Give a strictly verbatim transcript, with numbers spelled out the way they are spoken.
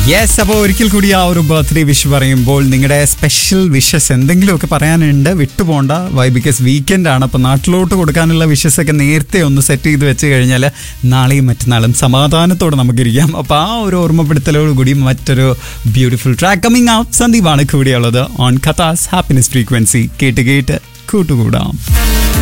Yes, അപ്പോൾ ഒരിക്കൽ കൂടി ആ ഒരു ബർത്ത്ഡേ വിഷ് പറയുമ്പോൾ നിങ്ങളുടെ സ്പെഷ്യൽ വിഷസ് എന്തെങ്കിലുമൊക്കെ പറയാനുണ്ട്, വിട്ടുപോണ്ട. വൈ ബിക്കോസ് വീക്കെൻഡ് ആണ്. അപ്പോൾ നാട്ടിലോട്ട് കൊടുക്കാനുള്ള വിഷസ് ഒക്കെ നേരത്തെ ഒന്ന് സെറ്റ് ചെയ്ത് വെച്ച് കഴിഞ്ഞാൽ നാളെയും മറ്റന്നാളും സമാധാനത്തോടെ നമുക്കിരിക്കാം. അപ്പോൾ ആ ഒരു ഓർമ്മപ്പെടുത്തലോടുകൂടി മറ്റൊരു beautiful track coming out. സന്ദീപാണ് കൂടിയുള്ളത് on കഥാസ് happiness frequency. കേട്ട് കേട്ട് കൂട്ടുകൂടാം.